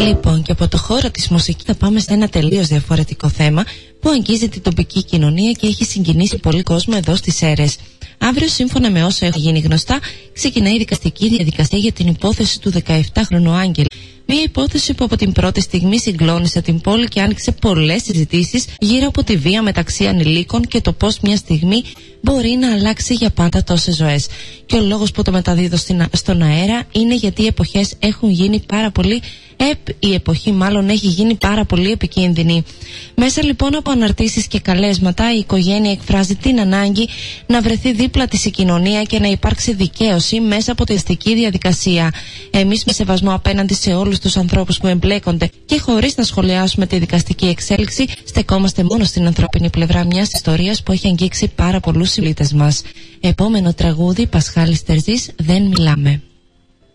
Λοιπόν, και από το χώρο της μουσικής θα πάμε σε ένα τελείως διαφορετικό θέμα που αγγίζει την τοπική κοινωνία και έχει συγκινήσει πολύ κόσμο εδώ στις Σέρρες. Αύριο, σύμφωνα με όσα έχουν γίνει γνωστά, ξεκινάει η δικαστική διαδικασία για την υπόθεση του 17χρονου Άγγελ. Μια υπόθεση που από την πρώτη στιγμή συγκλώνησε την πόλη και άνοιξε πολλές συζητήσεις γύρω από τη βία μεταξύ ανηλίκων και το πώς μια στιγμή μπορεί να αλλάξει για πάντα τόσες ζωές. Και ο λόγος που το μεταδίδω στον αέρα είναι γιατί οι εποχές έχουν γίνει πάρα πολύ η εποχή μάλλον έχει γίνει πάρα πολύ επικίνδυνη. Μέσα λοιπόν από αναρτήσεις και καλέσματα, η οικογένεια εκφράζει την ανάγκη να βρεθεί δίπλα της η κοινωνία και να υπάρξει δικαίωση μέσα από τη δικαστική διαδικασία. Εμείς, με σεβασμό απέναντι σε όλους τους ανθρώπους που εμπλέκονται και χωρίς να σχολιάσουμε τη δικαστική εξέλιξη, στεκόμαστε μόνο στην ανθρώπινη πλευρά μιας ιστορίας που έχει αγγίξει πάρα πολλούς συμπολίτες μας. Επόμενο τραγούδι, Πασχάλης Τερζής, Δεν μιλάμε.